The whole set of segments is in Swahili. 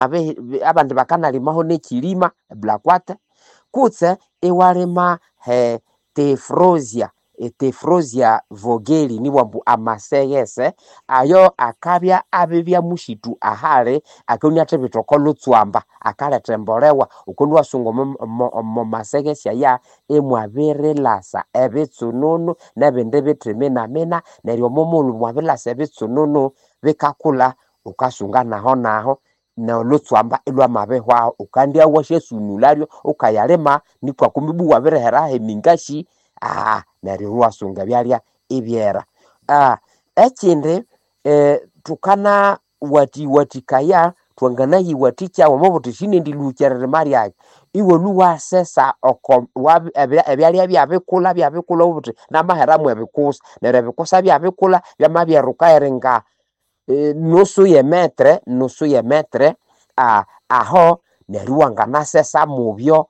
abantu bakanalimaho nekilima blakwata kutse iwalima Tephrosia vogeli ni wambu amasegese ayo akabya abebya mushitu ahale akonya tebitokolo tswamba akale tembolewa ukonu wasungo mo masegese ya emwabere lasa ebitsununu nabende bitremena mena neryo momulu mwabelasa ebitsununu bikakula ukasunga naho na lutswamba elwa mabehwa ukandia washe sunularyo ukayalema nikwa kumibu wabirehera hemingashi neryo wasunga byalya ibyera ekindi tukana watikaya twangana yiwaticha wamobuti shinindi lucherere mariage iwo luwa sesa ebyalya byabikula ubuti namaheramu ebikusa neryo ebikusa byabikula byamabyeruka erenga nusu ye metre aho neryo wangana sesa mubyo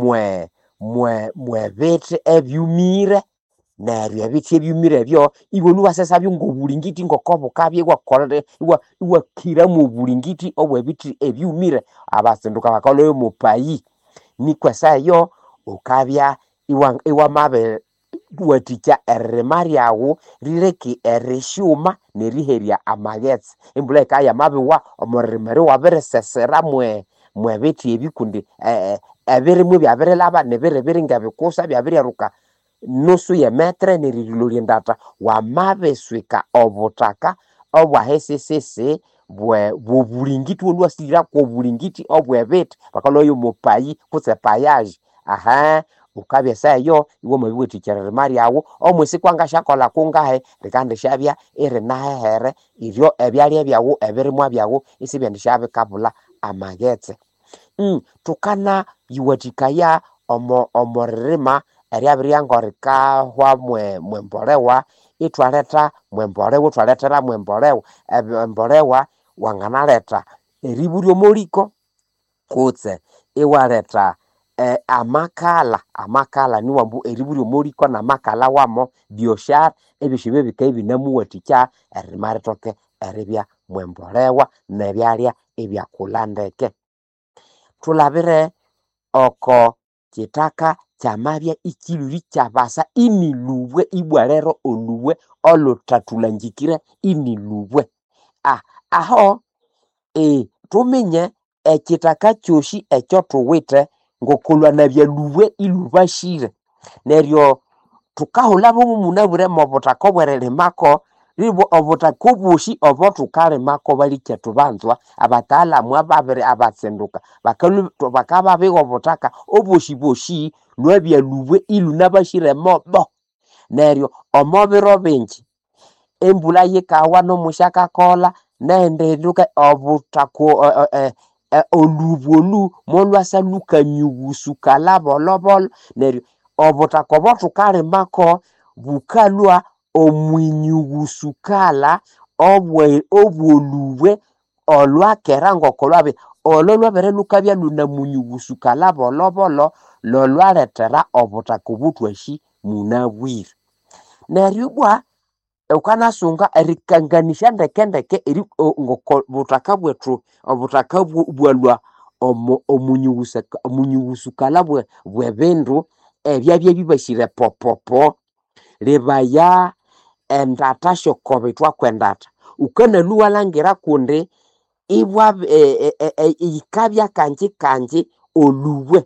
mwe bithi ebyumire neryo ebithi ebyumire byo ibonu basesa byongobulingiti ngokobukabye wakira mu bulingiti obwebithi ebyumire abasinduka bakaloyo mu payi nikwesayo ukabya iwamabe waticha eremariawo rireki erishuma neriheria amagetsi imbuleka ya mabiwa omoremere waberesesera mwe bithi ebikundi ebirimu byabirelaba nebiribinga bikusa byabiryaruka nusu ye metre nerilolindata wamabeswika obutaka obwahesesese bwobulingiti olwasira ko bulingiti obwebithi bakaloyo mu payi kutse payage ukabya sayo iwo mabiweticherere mariawo omwisi kwanga shakola kungahe rikande shabya irinahehere ivyo ebyalya byawo ebirimwa byawo isibyandi shabikabula amagetse tukana yiwatikaya omorima eryabiryangorika hwa mwembolewa itwaleta mwembolewa twaletera mwembolewa wanganaleta eriburyo moliko kutse iwaleta amakala ni wambu eriburyo moliko na makala wamo bioshar ebishibe bikaibinamu waticha erimaritoke eribya mwembolewa nebyalya ebyakulandeke tulabire oko kitaka chamabya ikiluri chabasa inilubwe ibwarero olubwe olotatulangikire inilubwe aho tuminye ekitaka kyoshi ekyo tuwite ngokolwa nabya lubwe ilubashire neryo tukahulabo munabure mobutaka bwerelemako ribo obutaka obushi obotukalemako balikya tubanzwa abataalamu ababere abatsenduka bakababego obutaka obushi lwabya lubwe ilunabashire mobo neryo omobiro bingi embula yikawa nomushaka kola nendeduka obutaka olubwolu molwasa lukanyugusuka labolobolo neryo obutaka obotukalemako bukalwa omwinyugusukala obwolubwe olwakera ngokolwabe ololwabere lukabya lunamunyugusukala bolobolo lolwaletera obutaka obutwashi munabwire neryo bwa ukanasunga erikanganisha ndekendeke eri butaka bwetu obutaka bwalwa omunyugusukala bwebindu ebyabye bibashire popopo libaya endata shokobitwa kwendata ukana luwalangira kundi ibwa ikabya kanji olubwe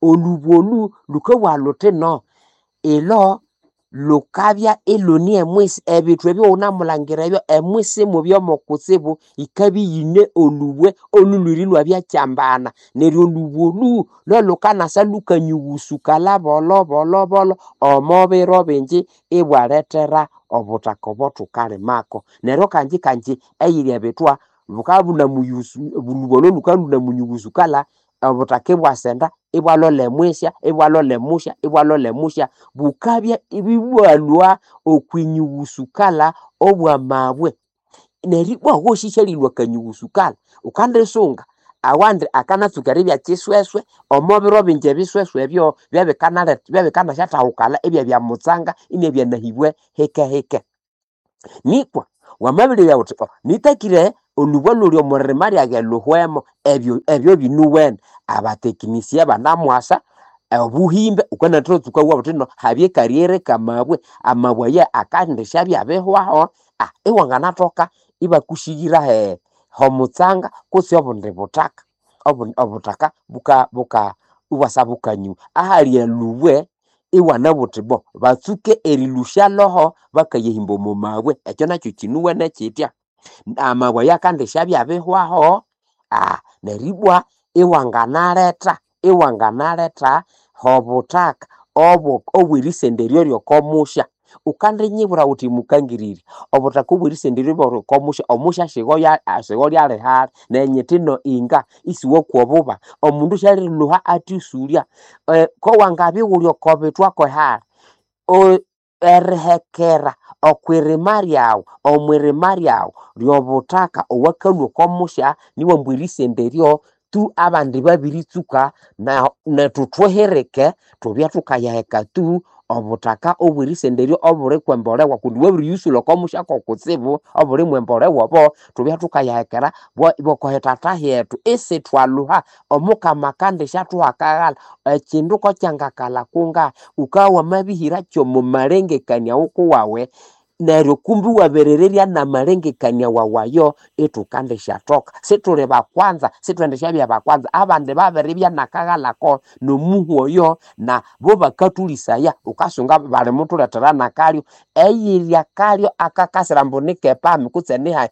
lukawalote no ilo lukabya iloni emwisi ebitwe ebyo unamulangira ebyo emwisi mu byomokutsibu ikabi yine olubwe olulwirilwa byakyambana neryo olubwe lolukana lukanyugusuka labolobolo omobiro bingi ibwaletera obutaka obotukalemako neryo kanji eyirya betwa bukabuna muyusu bulubolo lukaluna munyugusukala obutaka bwasenda ibwalole musha bukabya ibibwalwa okwinyugusukala obwamabwe neribwa hoshishalilwa kanyugusukala ukandesunga awandi akanatsuka bya kisweswe omobiro binje bisweswe ebyo byabekana shatahukala ebya byamutsanga inebya nahibwe heke nikwa wamabili ya uti nitakire olubwalo lyo muremari ageluhwemo ebyo binuwen abateknisia banamwasa obuhimbe ukanatro tukawa butino habye kariere kamabwe amabwaye akandesha byabehwaho iwanganatoka ibakushigira homutsanga kutsi obunde butaka obutaka buka uwasabukanyu ahali eluwe iwana butibo batsuke erilusha loho bakayehimbo mumabwe ekyo nakyo kinuwe nekitya amabwaye akandesha byabehwaho neribwa iwanganaleta hobutaka obwirisenderyo lyokomusha ukandinyibura uti mukangiriri obutaka obwirisenderyo lyokomusha omusha shigo lyalihali nenyitino inga isiwo kwobuba omundu shaliluha atisulya ko wangabiwulyo kobitwa kohali erihekera okwirimaryawo omwirimaryawo lyobutaka owakalwa komusha niwo mbwirisenderyo tu abandi babiritsuka na tutwehereke tubya tukayaheka tu obutaka obwirisenderyo oburi kwembolewa kundi wabiriyusulo komusha kokutsibu oburi mwembolewa bo tubya tukayahekera bokohetata hetu ese twaluha omukama kandi shatuhakaghala ekindu ko kyangakala kunga ukawa mabihira kyo mu malengekania ukuwawe neryo kumbi waberererya na malengekania wawayo etukande shatoka situle bakwanza situendesha bya bakwanza abandi baberibya nakaghalako nomuhu oyo na bo bakatulisaya ukasunga bali mutuletera nakalyo eyirya kalyo akakasira mbonike pami kutseniha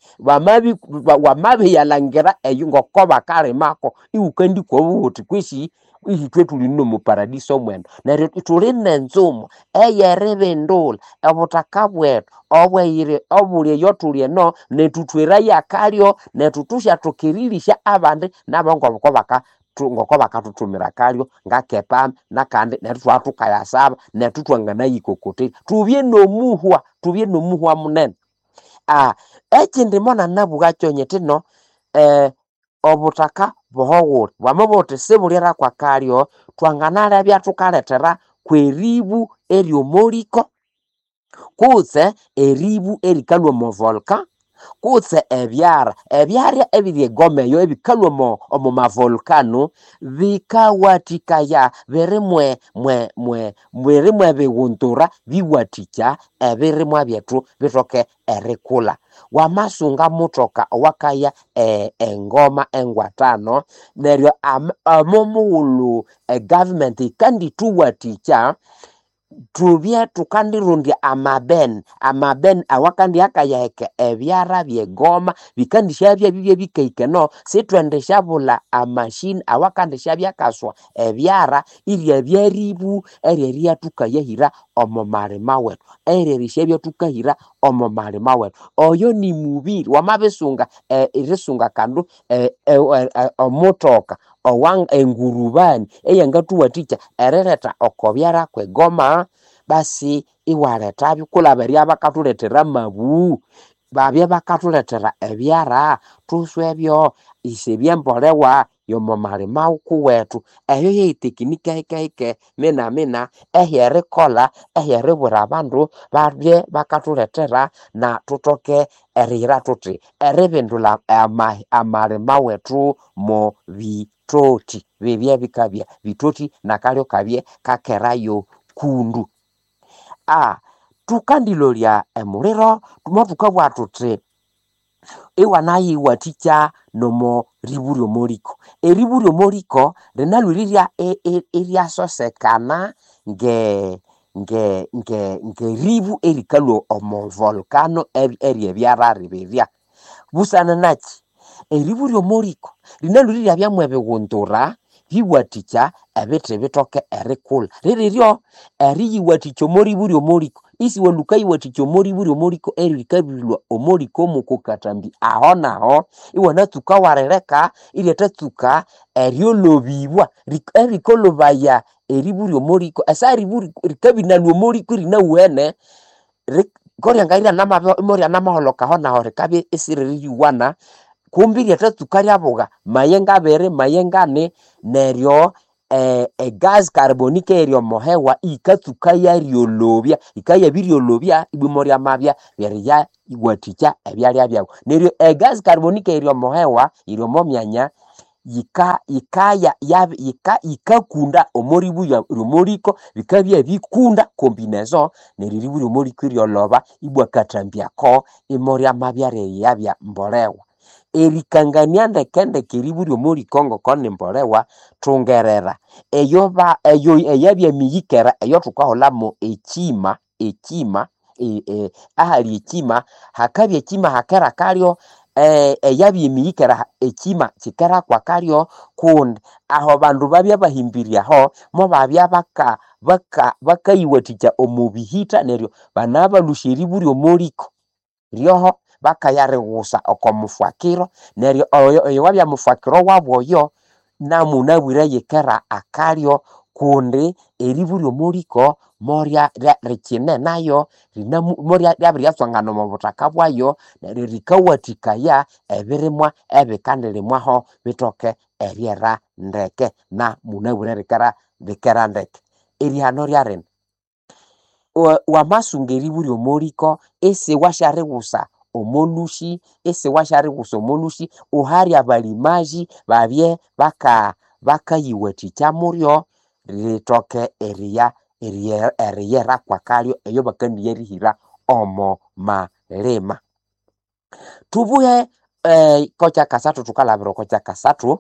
wamabi yalangira eyingokoba kale mako iukandi kwa buhuti kwishi ihitwe tulino mu paradiso mwendo neryo tuline nzumo eyerebendula obutaka bwetu obulye yotulie no netutwera yakalyo netutusha tukirilisha abandi ngoko bakatutumira kalyo ngakepa nakandi netwatukayasaba netutwangana yikokote tubye nomuhwa munene ekindi mona nabuga kyonyetino obutaka bohowuri wamabote sebulera kwa kalyo twanganala byatukaletera kweribu eryomoliko kutse eribu erikalwa mo volcan kutse ebyara ebiryegomeyo ebikalwa omo mavolcano bikawatikaya birimwe biwuntura biwatikya ebirimwa byetu bitoke erikula wamasunga mutoka wakaya engoma engwatano neryo amomuulu government ikandi tuwatikya tubye tukandirundya amaben awakandi akayaheke ebyara byegoma bikandishabya bibye bikaikeno sitwendeshabula amashini awakandishabya kaswa ebyara irya byaribu erya tukayahira omo malima wetu erishabya tukahira omo malima wetu oyo ni mubiri wamabesunga irisunga kandu omotoka engurubani eyangatuwatikya erereta okobyara kwegoma basi iwaleta bikulabirya bakatuletera mabu babye bakatuletera ebyara tuswebyo isebyembolewa yomo malima ukuwetu eyo yeitekinika hike mina ehierikola ehieribura abandu babye bakatuletera na tutoke erira tuti eribindula amalima wetu mo bitoti bibye bikabya bitoti nakalyo kabye kakerayo kundu tukandilolya emuliro tumotukabwa tuti iwanayi watikya nomo riburyo moliko eriburyo moliko linalulirya iryasosekana nge ribu erikalwa omo volcano eryebyarari birya busana naki eriburyo moliko linalulirya byamwe biwuntura hiwatikya ebithi bitoke erikula ririryo eriyiwatikya omoriburyo moliko isi waluka yiwatikya omoriburyo moliko erikabilwa omoliko mukukatambi aho naho iwanatsuka warereka iryatatsuka eryolobibwa erikolobaya eriburyo moliko esa rikabinalwa moliko rinawene koryangairya namorya namaholokaho naho rikabye esiririyiwana kumbi ryatatsuka ryabuga mayenga abere mayengane neryo gas carbonique eryo mohewa ikatsuka yariolobya ikaya biriolobya ibimoria mabya beriya igwaticha ebyalya byawo neryo gas carbonique eryo mohewa iryo momyanya ikakunda omoribu ya rumoriko bikabya bikunda combinaison neriribu rumoriko ryoloba ibwakatambyako imoria mabyare yabya mbolewa erikangania ndekende kiribu rumoriko ngokone mbolewa tungerera eyo eyabya miyikera eyo tukaholamo ekima ahali ekima hakabya ekima hakera kalyo eyabya emiyikera ekima kikera kwa kalyo kundi aho bandu babya bahimbiryaho mo babya bakayiwathikya omubihita neryo banabalushiribu ryomoriko ryoho bakayarigusa okomufakiro neryo oyo wabya mufakiro wabwoyo namunabwire yikera akalyo kundi eribu ryomoriko moria rikine nayo moria ryabiryatswangana mu butaka bwayo neryo rikawathikaya ebirimwa ebikandirimwaho bitoke eryera ndeke na munabwire rikera ndeke erihano ryarino wamasunga eribu ryomoriko ese washarigusa omolushi uhari abalimaji babye bakayiwathikya muryo ritoke eriyera kwa kalyo eyo bakandiyerihira omo malima tubuhe kocha kasatu tukalabira kocha kasatu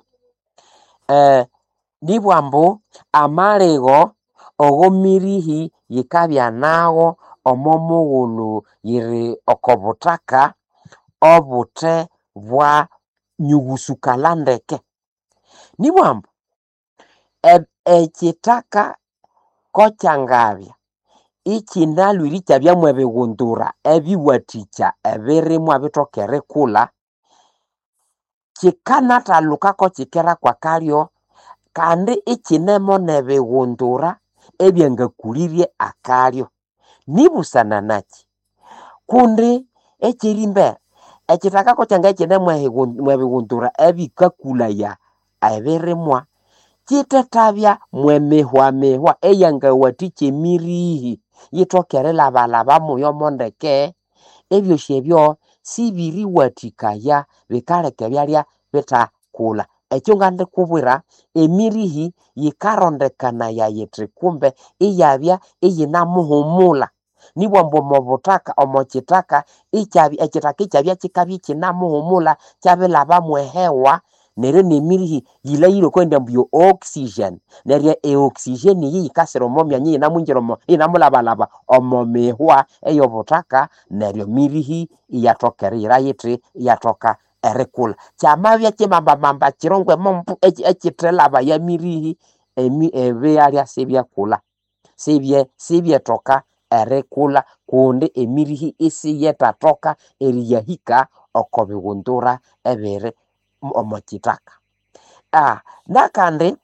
nibwambu amaligo ogomirihi yikabya nago omomughulu yiri okobutaka obute bwa nyugusukala ndeke nibwambu ekitaka kochangabya ikinalwiri kyabyamu ebigundura ebiwathikya ebirimwa bitokere kula kikanathalukako kikera kwa kalyo kandi ikinemo nebigundura ebyangakulirye akalyo nibusana naki kundi ekirimbere ekitaka kochanga ikinemo ebigundura ebikakulaya ebirimwa kitetabya mwemihwa eyangawathikya emirihi yitokere labalaba muyo mondeke ebyosi ebyo sibiriwathikaya bikaleka ebyalya bitakula ekyo ngandikubwira emirihi yikarondekana yithi kumbe iyabya iyinamuhumula nibwambu omobutaka omokitaka ekitaka ikyabya kikabya kinamuhumula kyabilabamu ehewa neryo nemirihi yilayire kwenda mbuyo oxygen neryo oxygen yikasira omomyanya yinamulabalaba omomihwa eyobutaka neryo mirihi iyatokera yithi iyatoka erikula kyamabya kimambamamba kirongwe mompu ekithelaba ya mirihi ebyalya sibyakula sibyetoka erikula kundi emirihi isiyetatoka eriyahika okobigundura ebiri omokitaka nakandi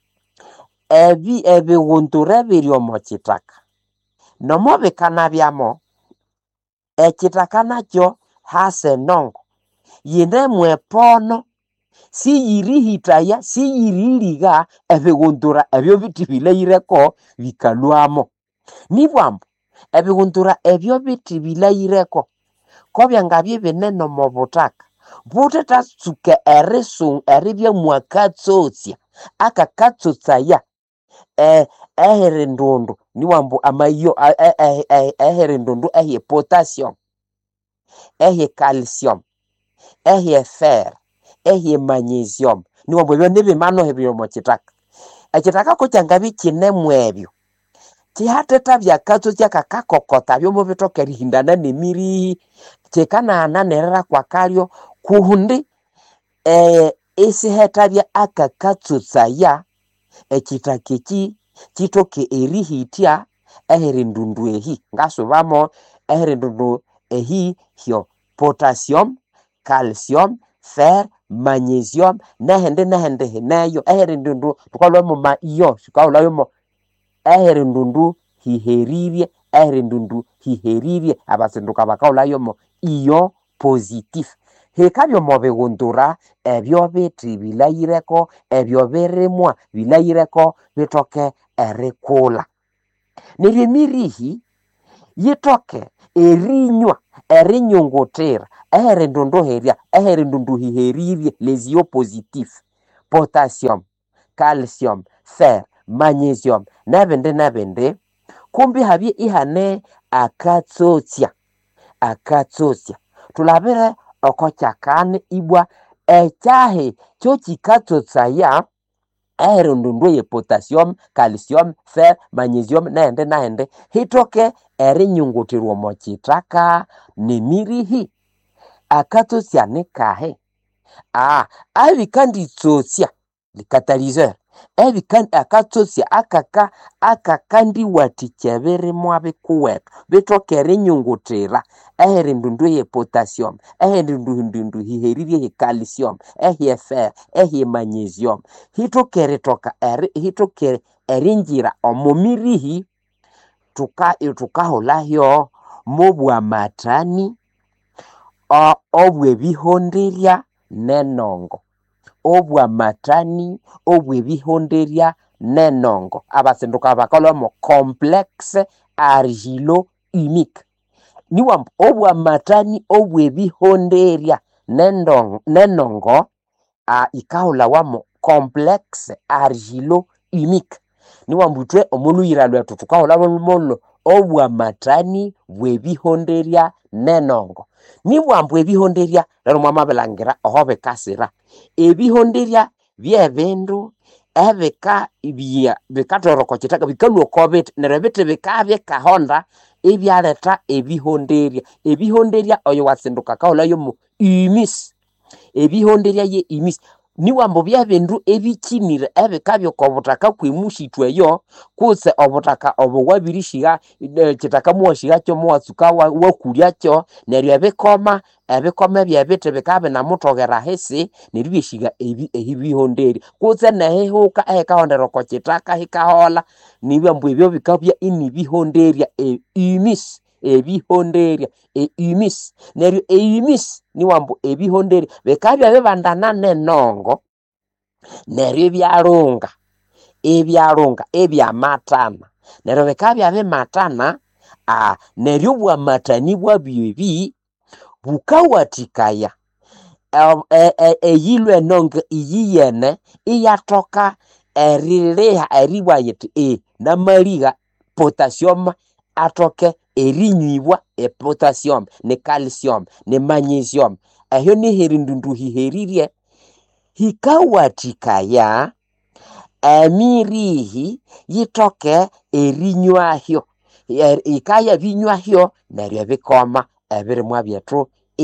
ebigundura ebiri omokitaka nomo bikanabyamo ekitaka nakyo hase nongo yinemwe pono siyirihitaya siyiriliga ebigundura ebyo biti bilayireko bikalwamo nibwambu ebigundura ebyo biti bilayireko kobyangabye binene omobutaka butetatsuke eribya mwakatsotsia akakatsotsaya eherindundu niwambu amayo eherindundu ehe potassium ehe calcium ehe fer ehe magnesium niwambu ebyo nibimano ebyo mokitaka ekitaka kokyangabye kinemu ebyo kihatetabya katsotsia kakakokota byomo bitoka erihindana nemirihi kikananerera kwa kalyo kundi isihetabya akakatsotsaya ekitaka eki kitoke erihitya eherindundu ehi ngasubamo eherindundu ehi hyo potassium calcium fer magnesium nehende hineyo eherindundu tukalwamo ma iyo sikaulayomo eherindundu hiherirye abasinduka bakaulayomo iyo positif hikabyo mobigundura ebyo biti bilayireko ebyo birimwa bilayireko bitoke erikula neryo emirihi yitoke erinyungutira eherindunduhiherirye lesio positif potassium, calcium, fer, magnesium nebindi kumbi habye ihane akatsotsia tulabire okochakane ibwa echahe kyo kikatsotsaya erindundu ye potassium, calcium, fer, magnesium nehende hitoke erinyungutirwa mochitaka nemirihi akatsotsia nikahe abikanditsotsia likatalizeur akatsotsia akakandi watichebirimwa bikuwetu bitoke erinyungutira eherindundu ye potassium eherindundu hiherirye ye calcium ehye fer ehye magnesium hitoke erinjira omumirihi tukahulahyo mobwamatani obwebihonderya nenongo obwamatani obwebihonderya nenongo abasinduka bakalwamo complexe argilo-humique niwambu obwamatani obwebihonderya nenongo ikahulawamo complexe argilo-humique niwambu ithwe omuluyira lwetu tukahulawamo obwamatani bwebihonderya nenongo niwambu ebihonderya lero mwamabilangira oho bikasira ebihonderya byebindu bikatorokokitaka bikalwokobiti neryo biti bikabye kahonda ebyaleta ebihonderya oyo wasinduka kahulayo mu humus ebihonderya ye humus niwambu byebindu ebikinire ebikabye kobutaka kwimushitweyo kuse obutaka obo wabirishiga kitaka muwashiga kyo muwatsuka wakulyakyo neryo ebikoma byebiti bikabe namutogera hesi neryo byeshiga ebihonderya kuse nehihuka ehikahondera okokitaka hikahola niwambu ebyo bikabya inibihonderya humus ebihonderya humus neryo humus niwambu ebihonderya bikabya bibandana nenongo neryo ebyalunga ebyamatana neryo bikabya bimatana neryo bwamatani bwabyebi bukawatikaya eyilwe enongo iyiyene iyatoka eriliha eribwayiti namaliha potassium atoke erinywibwa potassium ne calcium ne magnesium ehyo niherindundu hiherirye hikawatikaya emirihi yitoke erinywaahyo ikaya binywahyo neryo bikoma ebirimwa byetu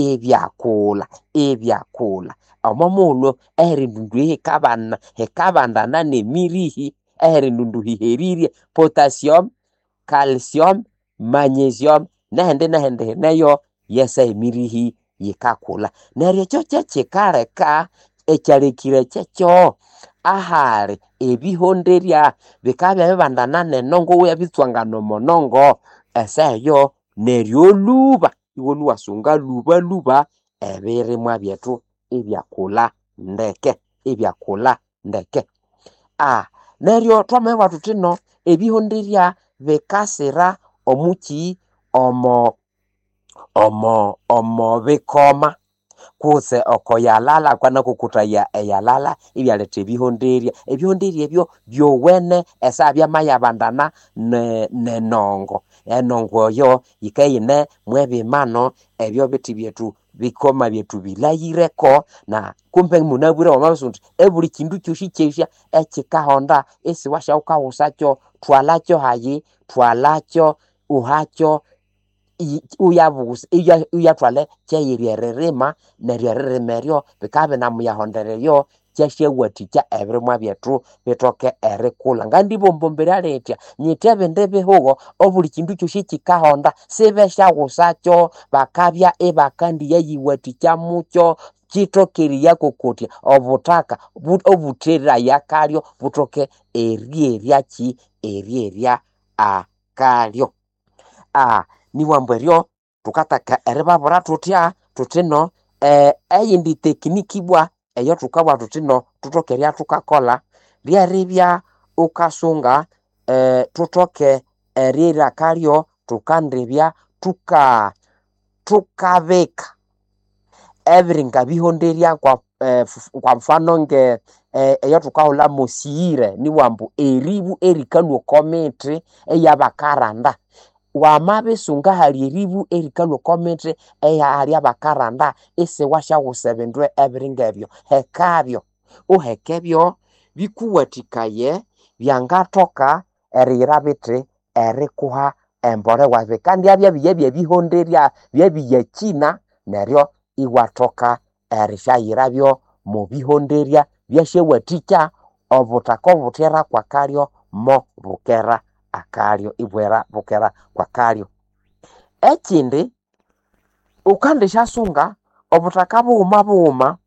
ebyakula omomulho eherindundu hikabandana nemirihi eherindundu hiherirye potassium, calcium, magnesium nehende neyo yesa emirihi yikakula neryo ekyo kyekikaleka ekyalekire kyekyo ahali ebihonderya bikabya bibandana nenongo webitswangana omonongo eseyo neryo luba iwolu wasunga luba ebirimwa byetu ebyakula ndeke neryo twamabya tutino ebihonderya bikasira omuki omo bikoma kuse okoyalala kwanakukutaya eyalala ibyaleta ebihonderya ebyo byowene esabya mayabandana nenongo enongo yo yikayine mwebimano ebyo biti byetu bikoma byetu bilayireko na kumpe munabwire wamasunti ebuli kindu kyoshi kyesha ekikahonda esiwasha ukawusakyo twalakyo hayi twalakyo uhakyo uyabugusa uyatwale kyeyirererima neryo bikabe namuyahondereyo kyashewatikya ebirimwa byetu bitoke erikula ngandibombombera letya nyitebe ndebehugo obuli kindu kyoshi kikahonda sibeshagusakyo bakabya ebakandi yayiwatikya mukyo kitokeriya kokotya obutaka obuterera yakalyo butoke erierya akalyo niwambu eryo tukataka eribabura tutya tutino eyindi tekniki bwa eyo tukabwa tutino tutokeria tukakola lyaribya ukasunga tutoke erira kalyo tukandibya tukabeka ebiringa bihonderya kwa mfano nge eyo tukahula mosiire ni wambu eribu erikalwa komete eyabakaranda wamabisunga hali eribu erikalwa komete eyali abakaranda ese washa gusebendwe ebiringa ebyo hekabyo uhekebyo bikuwatikaye byangatoka erira bitre erikuha embore wabe kandi abya bihonderya bya China neryo iwatoka erishayirabyo mu bihonderya byashewatika obutaka butera kwa kalyo mo bukera akalyo ibwera bukera kwa kalyo ekindi ukandishasunga obutaka buuma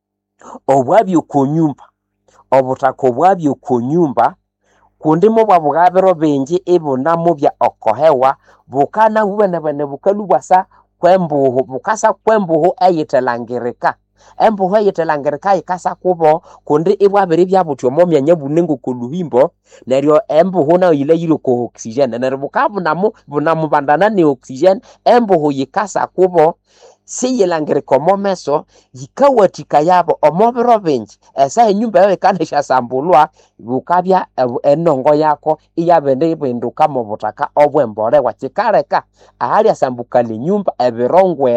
obwabyo kunyumba obutaka obwabyo kunyumba kundimo bwabugabiro benji ibunamo bya okohewa bukana bubene bukalubasa kwembuhu bukasa kwembuhu eyitelangirika embuhu eyitelangirika ikasa kubo kundi ibwabiri byabutyo mo myanya bunengo kuluhimbo neryo embuhu nayo ile yiro ko oxygen neryo bunamu bandana ni oxygen embuhu yikasa kubo siyilangirika omomeso yikawatika yabo omobiro benji esa enyumba yawe kanisha sambulwa bukabya enongo yako iyabende ibinduka mu butaka obwemborewa kikareka ahali asambukana nyumba ebirongwe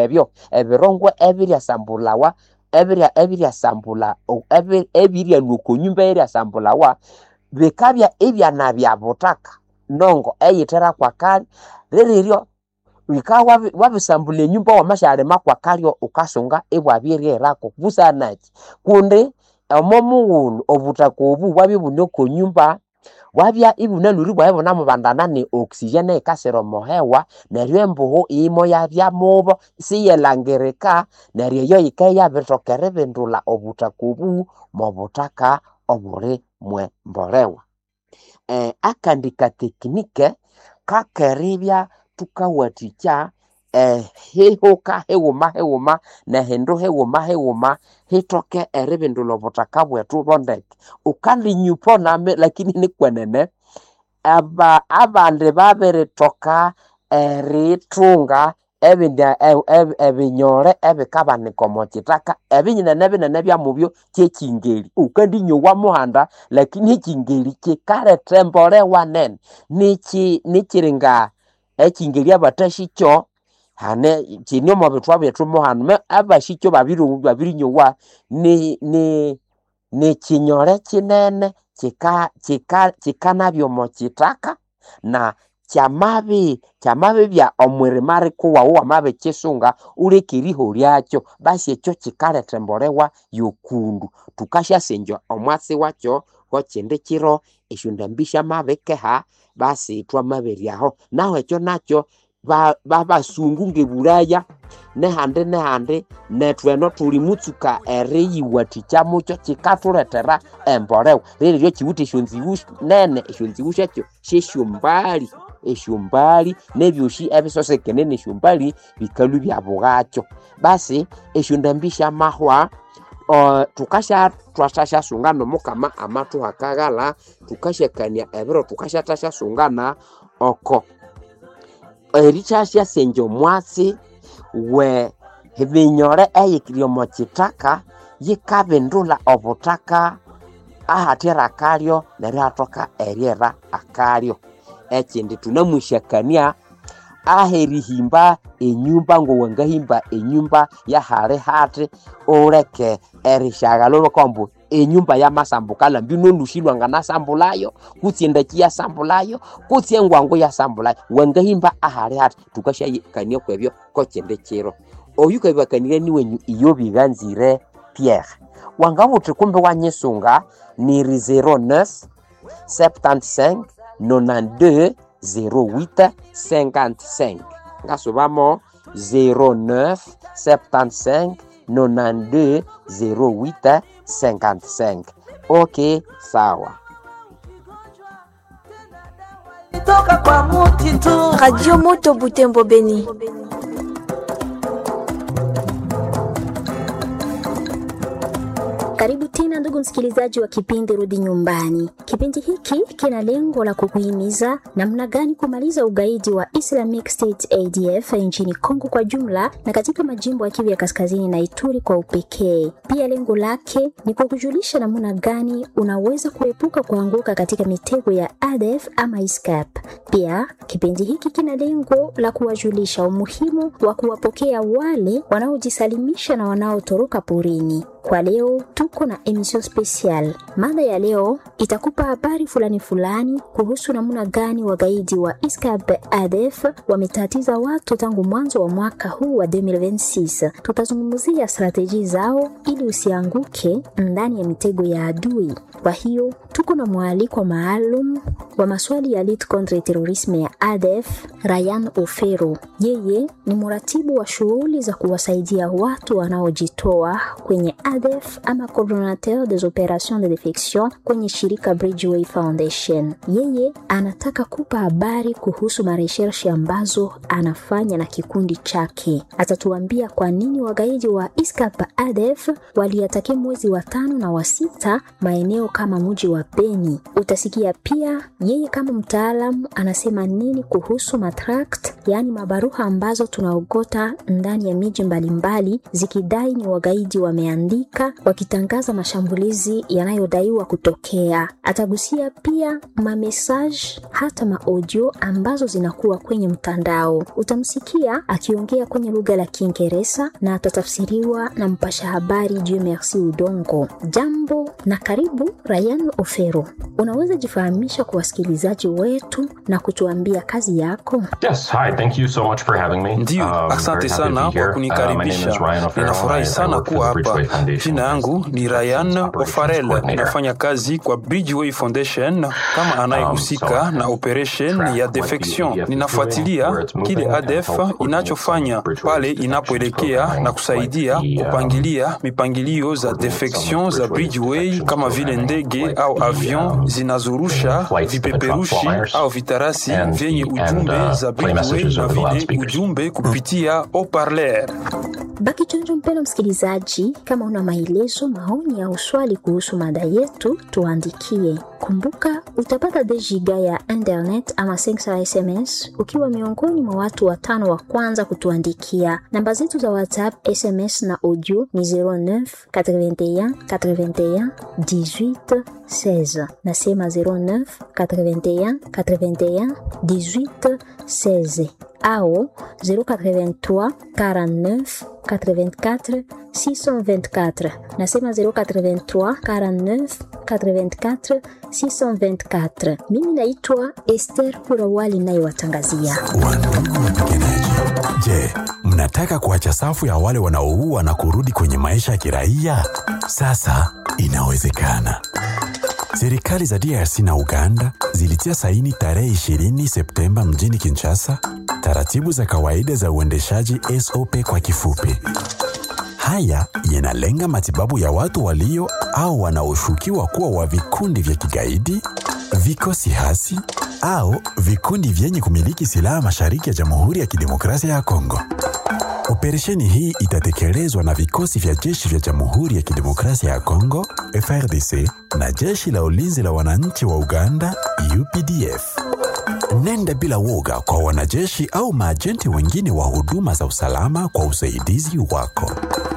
ebirya sambulawa ebirya sambula ebirya luko nyumba ebirya sambulawa bikabya ibyana bya butaka nongo eyitera kwa kali reryo wikawa wabisambule nyumba wamashare makwa kalyo ukasunga ibwabyererako busanaki kunde omomuwunu obutaka obu wabibunoko nyumba wabya ibunaluri bwabona mubandana ni oxygen ekasero mohewa neryo embuhu imo yabya mubo siyelangirika neryo yo ikaya bitokere bindula obutaka obu mo butaka oburi mwe mborewa akandika teknike kakeribya tukawaticha hehoka hewuma na hendo hewuma hitoke eribindulo butaka bwetu bondeke ukandi nyupona lakini ni kwenene abande babere toka eritunga ebinyore ebikabaniko mokitaka ebinyine bya mubyo kyekingeli ukandi nyowa muhanda lakini kingeli kikare trembore wanen nikiringa ekingeli abatashikyo hane kinyo mu bitwa byetu muhanu abashikyo babiri nyowa ni kinyore kinene kikanabyo mokitaka na kyamabi bya omwirimari kuwa wamabe kisunga ulikiriho lyakyo basi ekyo kikaretemborewa yokundu tukasha senjo omwasi wakyo hochende kiro eshundambisha mabekeha basi twamaberyaho naho ekyo nakyo babasungu ngeburaya nehande netweno tuli mutsuka eriyiwatikya mukyo kikatuletera emborewa rero kiwuti shonziwush nene eshonziwush ekyo eshumbali nebyoshi ebisosekene neshumbali bikalu byabugakyo basi eshundambisha mahwa tukasha twashasha sungano mukama amatu hakagala tukashakania ebiro tukashatasha sungana oko erichasha senjo mwasi we binyore eyikiryo mokitaka yikabindula obutaka ahatera kalyo neratoka eriera akalyo ekindi tunamushakania aherihimba enyumba ngo wangahimba enyumba ya hare hate oreke erishagalo kombo enyumba ya masambukala mbino nushilwa ngana sambulayo kutsienda kiya sambulayo kutsiengwango ya sambulayo wangahimba ahare hate tukashayikania kwebyo kochende kiro oyuka bibakanire niwenyu iyo biganzire Pierre wangabuti kumbe wanyesunga ni 09 75 92 08 55 ngasubamo 09 75 92 08 55 okay sawa Radio Moto Butembo Beni. Karibu tena ndugu msikilizaji wa kipindi Rudi Nyumbani. Kipindi hiki kina lengo la kukuhimiza namna gani kumaliza ugaidi wa Islamic State ADF nchini Kongo kwa jumla na katika majimbo ya Kivu ya Kaskazini na Ituri kwa upekee. Pia lengo lake ni kukujulisha namna gani unaweza kuepuka kuanguka katika mitego ya ADF ama ISCAP. Pia kipindi hiki kina lengo la kuwajulisha umuhimu wa kuwapokea wale wanaojisalimisha na wanaotoroka porini. Kwa leo tuko na emission special. Mada ya leo itakupa habari fulani kuhusu namna gani wagaidi wa ISCAP ADF wametatiza watu tangu mwanzo wa mwaka huu wa 2026. Tutazungumzia strategy zao ili usianguke ndani ya mitego ya adui. Kwa hiyo tuko na mwaliko maalum wa maswali ya lutte contre terrorisme ya ADF, Ryan Ofero. Yeye ni mratibu wa shughuli za kuwasaidia watu wanaojitoa kwenye ADF ama coordinateur des opérations de défection kwenye shirika Bridgeway Foundation. Yeye anataka kupa habari kuhusu maresearch ambazo anafanya na kikundi chake. Atatuambia kwa nini wagaidi wa ISCAP ADF waliataki mwezi wa 5 na wa 6 maeneo kama mji wa Beni. Utasikia pia yeye kama mtaalamu anasema nini kuhusu matract, yani mabaruha ambazo tunaogota ndani ya miji mbalimbali zikidai ni wagaidi wameandika wakitangaza mashambulizi yanayodaiwa kutokea. Atagusia pia message hata audio ambazo zinakuwa kwenye mtandao. Utamsikia akiongea kwenye lugha la Kiingereza na atatafsiriwa na mpasha habari Dieu Merci Udongo. Jambo na karibu Ryan Ofero. Unaweza jifahamisha kwa wasikilizaji wetu na kutuambia kazi yako? Yes, hi, thank you so much for having me. Ndio, asante sana kwa kunikaribisha. Ninafurahi sana kuwa hapa. Jina yangu ni Ryan Ofero. Nafanya kazi kwa Bridgeway Foundation kama anayehusika na operation ya defection. Ninafuatilia kile ADF inachofanya pale inapoelekea na kusaidia kupangilia mipangilio za defection za Bridgeway kama vile ndege au avion zinazurusha vipeperushi au vitarasi vyenye ujumbe za Bridgeway na vile ujumbe kupitia haut-parleur. Baki chonjo mpendwa msikilizaji, kama una maelezo, maoni au swali kuhusu mada yetu, tuandikie. Kumbuka utapata giga ya internet ama 500 SMS ukiwa miongoni mwa watu 5 wa kwanza kutuandikia. Namba zetu za WhatsApp, SMS na audio ni 09 81 81 18 16. Nasema 09 81 81 18 16 au 083 49 84 624. Nasema 083 49 84 624. Mimi naitwa Esther Kurawali naye watangazia. Wandugu wapiganaji, je, mnataka kuacha safu ya wale wanaoua na kurudi kwenye maisha ya kiraia? Sasa inawezekana. Serikali za DRC na Uganda zilitia saini tarehe 20 Septemba mjini Kinshasa taratibu za kawaida za uendeshaji SOP kwa kifupi. Haya yanalenga matibabu ya watu walio au wanaoshukiwa kuwa wa vikundi vya kigaidi, vikosi hasi au vikundi vyenye kumiliki silaha mashariki ya Jamhuri ya Kidemokrasia ya Kongo. Operesheni hii itatekelezwa na vikosi vya jeshi vya Jamhuri ya Kidemokrasia ya Kongo, FARDC, na jeshi la ulinzi la wananchi wa Uganda, UPDF. Nenda bila woga kwa wanajeshi au maajenti wengine wa huduma za usalama kwa usaidizi wako.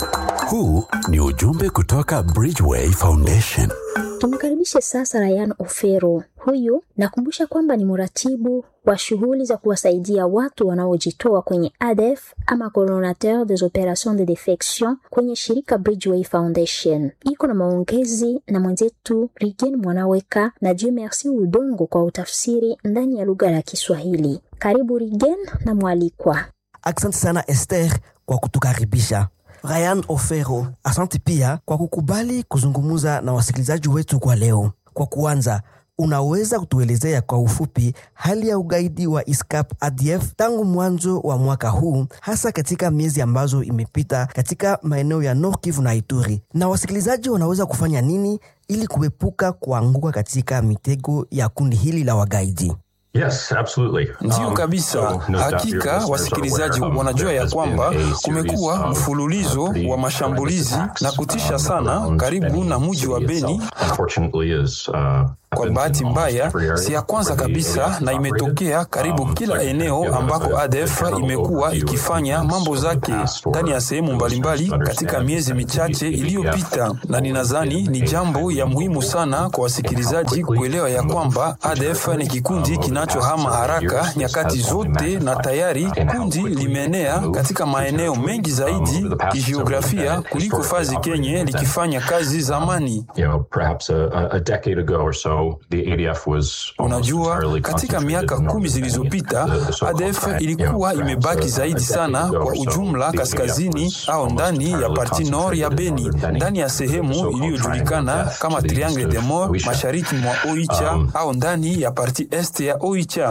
Huu ni ujumbe kutoka Bridgeway Foundation. Tumkaribishe sasa Ryan Ofero. Huyu nakumbusha kwamba ni mratibu wa shughuli za kuwasaidia watu wanaojitoa kwenye ADF ama coordinateur des opérations de défection kwenye shirika Bridgeway Foundation. Iko na maongezi na mwenzetu Rigen Mwanaweka na Dieu Merci Udongo kwa utafsiri ndani ya lugha ya Kiswahili. Karibu Rigen na mwalikwa. Asante sana Esther kwa kutukaribisha. Ryan Ofero, asante pia kwa kukubali kuzungumuza na wasikilizaji wetu kwa leo. Kwa kuanza, unaweza kutuelezea kwa ufupi hali ya ugaidi wa ISCAP ADF tangu mwanzo wa mwaka huu, hasa katika miezi ambazo imepita katika maeneo ya Nord Kivu na Ituri, na wasikilizaji wanaweza kufanya nini ili kuepuka kuanguka katika mitego ya kundi hili la wagaidi? Yes, absolutely. Ndiyo kabisa. Hakika wasikilizaji wanajua ya kwamba kumekuwa mfululizo wa mashambulizi na kutisha sana karibu na mji wa Beni. Kwa bahati mbaya, si ya kwanza kabisa na imetokea karibu kila eneo ambako ADF imekuwa ikifanya mambo zake ndani ya sehemu mbalimbali katika miezi michache iliyopita, na ninadhani ni jambo ya muhimu sana kwa wasikilizaji kuelewa ya kwamba ADF ni kikundi kinachohama haraka nyakati zote, na tayari kundi limeenea katika maeneo mengi zaidi kijiografia kuliko fazi Kenya likifanya kazi zamani. Unajua, katika miaka 10 zilizopita ADF ilikuwa imebaki zaidi sana kwa ujumla kaskazini au ndani ya parti nord ya Beni, ndani ya sehemu iliyojulikana kama Triangle des Morts mashariki mwa Oicha au ndani ya parti est ya Oicha.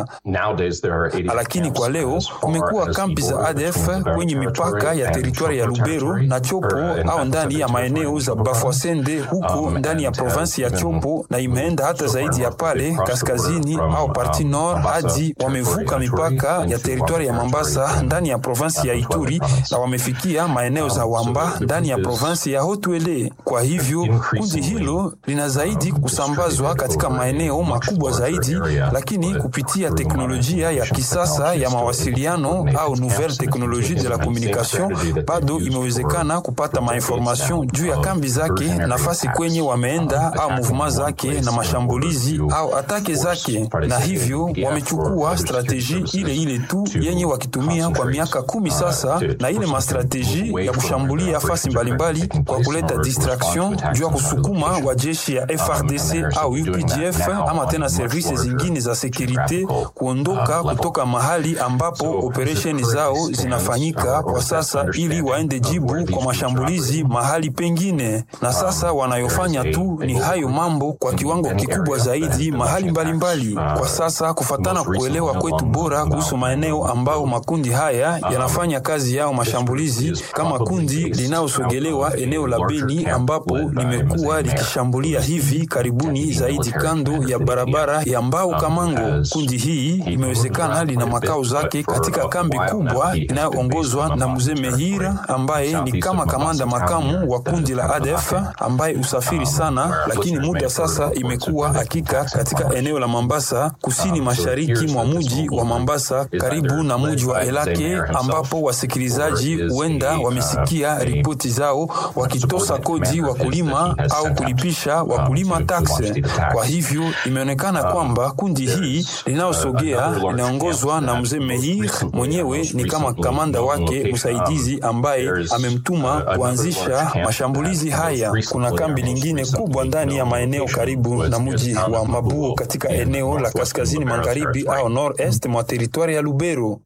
Lakini kwa leo kumekuwa kampi za ADF kwenye mipaka ya teritwari ya Lubero na Chopo au ndani ya maeneo za Bafwasende huko ndani ya provinsi ya Chopo, na imeenda hata zaidi ya pale kaskazini au parti nord hadi wamevuka mipaka ya teritwari ya Mambasa ndani ya provinsi ya Ituri na wamefikia maeneo za Wamba ndani ya provinsi ya Haut-Uele. Kwa hivyo kundi hilo lina zaidi kusambazwa katika maeneo makubwa zaidi, lakini kupitia teknolojia ya kisasa ya mawasiliano au nouvelle technologie de la communication bado imewezekana kupata mainformation juu ya kambi zake, nafasi kwenye wameenda au mouvement zake na mashambulizi au atake zake, na hivyo wamechukua strategie ile tu yenye wakitumia kwa miaka 10 sasa, na ile mastrategie ya kushambulia fasi mbalimbali kwa kuleta distraction juu ya kusukuma wa jeshi ya FARDC au UPDF ama tena services zingine za securite kuondoka kutoka mahali ambapo operation zao zinafanyika kwa sasa ili waende jibu kwa mashambulizi mahali pengine, na sasa wanayofanya tu ni hayo mambo kwa kiwango kikubwa zaidi mahali mbalimbali. Kwa sasa kufatana kuelewa kwetu bora kuhusu maeneo ambao makundi haya yanafanya kazi yao mashambulizi, kama kundi linaosogelewa eneo la Beni ambapo limekuwa likishambulia hivi karibuni zaidi kando ya barabara ya Mbao Kamango. Kundi hii imewezekana lina makao zake katika kambi kubwa inayoongozwa na Mzee Mehira ambaye ni kama kamanda makamu wa kundi la ADF ambaye usafiri sana, lakini muda sasa imekuwa hakika katika eneo la Mambasa kusini mashariki mwa mji wa Mambasa karibu na mji wa Elake, ambapo wasikilizaji huenda wamesikia ripoti zao wakitosa kodi wakulima au kulipisha wakulima taxe. Kwa hivyo imeonekana kwamba kundi hii linaosogea linaongozwa na Mzee Mehir mwenyewe ni kama kamanda wake msaidizi ambaye amemtuma kuanzisha mashambulizi haya. Kuna kambi lingine kubwa ndani ya maeneo karibu na mji wa Mabuo katika eneo la kaskazini magharibi au nord-est mwa teritwari ya Lubero.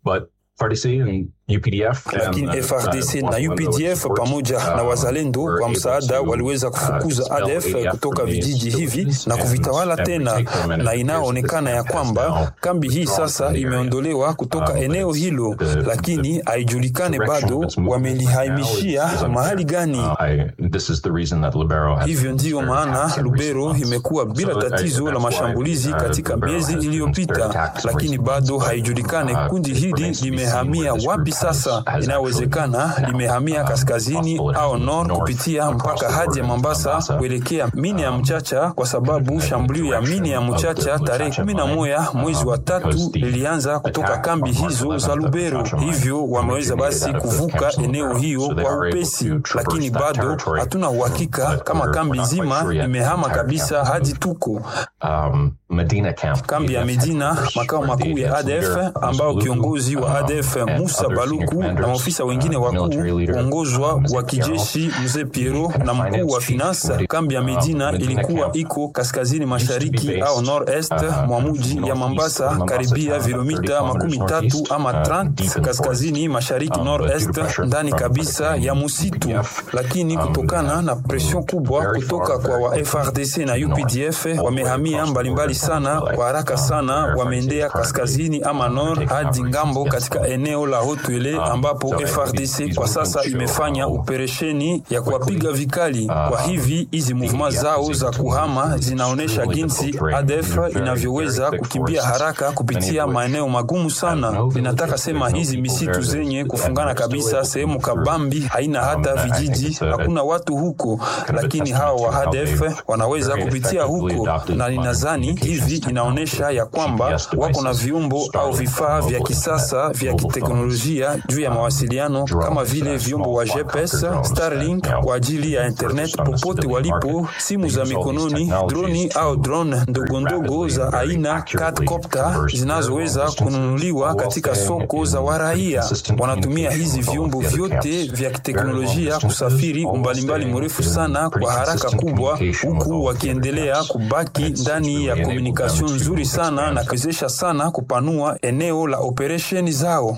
Lakini FARDC na UPDF pamoja na wazalendo kwa msaada waliweza kufukuza ADF kutoka vijiji hivi na kuvitawala tena, na inaonekana ya kwamba kambi hii sasa imeondolewa kutoka eneo hilo, lakini haijulikane bado wamelihamishia mahali gani. Hivyo ndiyo maana Lubero imekuwa bila tatizo la mashambulizi katika miezi iliyopita, lakini bado haijulikane kundi hili limehamia wapi sasa. Inawezekana limehamia kaskazini au nord kupitia mpaka hadi ya Mambasa kuelekea mine ya Mchacha, kwa sababu shambulio ya mine ya Mchacha tarehe 11 mwezi wa 3 lilianza kutoka kambi hizo za Lubero. Hivyo wameweza basi kuvuka eneo hiyo kwa upesi, lakini bado hatuna uhakika kama kambi nzima imehama kabisa hadi tuko kambi ya Medina, makao makuu ya ADF, ambao kiongozi wa ADF Musa Baluku na maofisa wengine wakuu kuongozwa wa kijeshi Mzee Piero na mkuu wa finance. Kambi ya Medina ilikuwa iko kaskazini mashariki au nord-est mwa mji ya Mambasa, karibia kilomita 30 ama 30 kaskazini mashariki nord-est ndani kabisa ya msitu. Lakini kutokana na pression kubwa kutoka kwa wa FARDC na UPDF wamehamia mbalimbali sana kwa haraka sana wameendea kaskazini ama nord hadi ngambo katika eneo la Hotwele ambapo FARDC kwa sasa imefanya operesheni ya kuwapiga vikali. Kwa hivi hizi movement zao za kuhama zinaonesha jinsi ADF inavyoweza kukimbia haraka kupitia maeneo magumu sana. Ninataka sema hizi misitu zenye kufungana kabisa, sehemu kabambi, haina hata vijiji, hakuna watu huko, lakini hawa wa ADF wanaweza kupitia huko, na ninadhani hivi inaonesha ya kwamba wako na viumbo au vifaa vya kisasa vya kiteknolojia juu ya mawasiliano kama vile viumbo wa GPS, Starlink kwa ajili ya internet popote walipo, simu za mikononi, droni au drone ndogondogo za aina quadcopter zinazoweza kununuliwa katika soko za waraia. Wanatumia hizi viumbo vyote vya kiteknolojia kusafiri umbali mrefu sana kwa haraka kubwa, huku wakiendelea kubaki ndani ya komunikasyon nzuri sana na kuwezesha sana kupanua eneo la operesheni zao.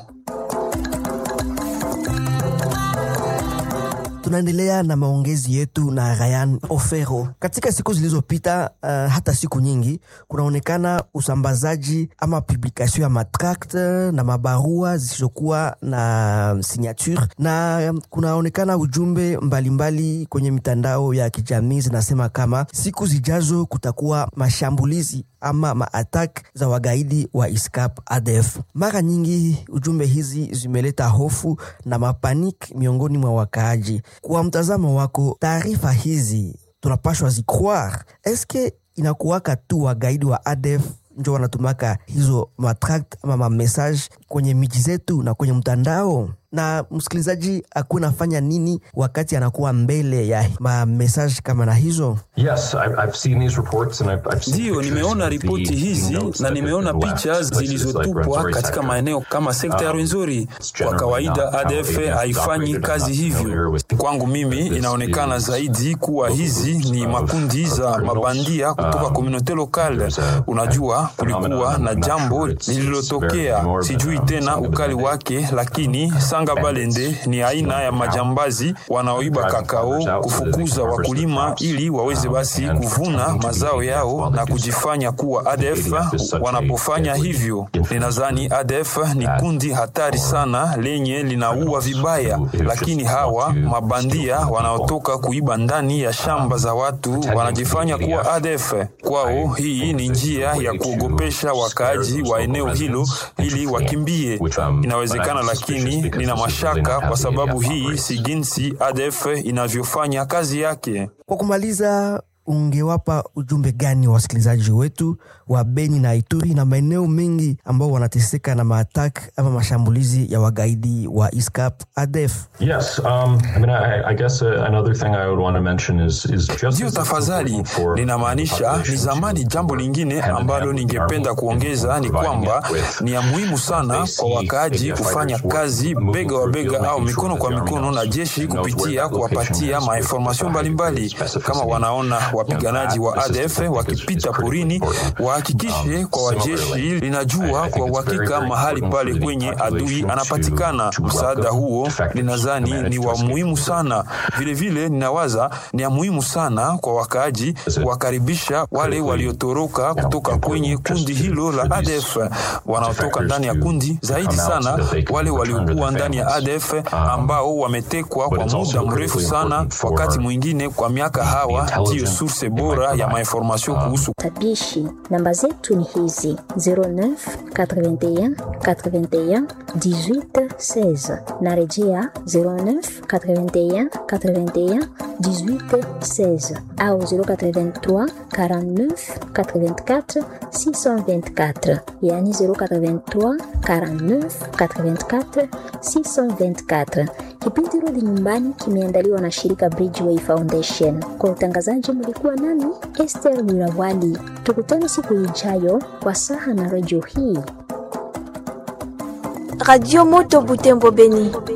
Tunaendelea na maongezi yetu na Ryan Ofero. Katika siku zilizopita, hata siku nyingi, kunaonekana usambazaji ama publikasyon ya matract na mabarua zisizokuwa na signature, na kunaonekana ujumbe mbalimbali kwenye mitandao ya kijamii zinasema kama siku zijazo kutakuwa mashambulizi ama maattack za wagaidi wa ISCAP ADF. Mara nyingi ujumbe hizi zimeleta hofu na mapanik miongoni mwa wakaaji. Kwa mtazamo wako, taarifa hizi tunapashwa zikroire? Eske inakuwaka tu wagaidi wa ADF ndio wanatumaka hizo matract ama message kwenye miji zetu na kwenye mtandao? Na msikilizaji akuwa nafanya nini wakati anakuwa mbele ya message kama na hizo? Yes, I've seen these reports and I've seen. Ndio, nimeona ripoti hizi na nimeona picha zilizotupwa katika maeneo kama sekta ya Rwenzori. Kwa kawaida ADF haifanyi kazi hivyo. Kwangu mimi inaonekana zaidi kuwa hizi ni makundi za mabandia kutoka komunote lokale. Unajua, kulikuwa na jambo lililotokea, sijui tena ukali wake, lakini Balende ni aina ya majambazi wanaoiba kakao, kufukuza wakulima ili waweze basi kuvuna mazao yao na kujifanya kuwa ADF. Wanapofanya hivyo, ninadhani ADF ni kundi hatari sana lenye linaua vibaya, lakini hawa mabandia wanaotoka kuiba ndani ya shamba za watu wanajifanya kuwa ADF. Kwao hii ni njia ya kuogopesha wakaaji wa eneo hilo ili wakimbie. Inawezekana, lakini nina mashaka kwa sababu hii si jinsi ADF inavyofanya kazi yake. Kwa kumaliza, ungewapa ujumbe gani wa wasikilizaji wetu wa Beni na Ituri na maeneo mengi ambao wanateseka na maattack ama mashambulizi ya wagaidi wa ISCAP ADF? Yes, I guess another thing I would want to mention is just. Ndio, tafadhali, ninamaanisha ni zamani. Jambo lingine ambalo ningependa kuongeza ni kwamba ni ya muhimu sana kwa wakaaji kufanya kazi bega wa bega au mikono kwa mikono na jeshi kupitia kuwapatia mainformasyon mbalimbali. Kama wanaona wapiganaji wa ADF wakipita porini, wahakikishe kwa wajeshi linajua kwa uhakika mahali pale kwenye adui anapatikana. Msaada huo ninadhani ni wa muhimu sana. Vile vile ninawaza ni ya muhimu sana kwa wakaaji kuwakaribisha wale waliotoroka kutoka kwenye kundi hilo la ADF. Wanaotoka ndani ya kundi, zaidi sana wale waliokuwa ndani ya ADF ambao wametekwa kwa muda mrefu sana, wakati mwingine kwa miaka. Hawa ndio source bora ya mainformasyon kuhusu tabishi. Namba zetu ni hizi: 09 81 81 18 16. Narejea 09 81 81 18 16 au 083 49 84 624, yani 083 49 84 624. Kipindi Rudi Nyumbani kimeandaliwa na shirika Bridgeway Foundation. Kwa utangazaji mlikuwa nami Esther Mirawali. Tukutane siku ijayo kwa saha na radio hii. Radio Moto Butembo Beni.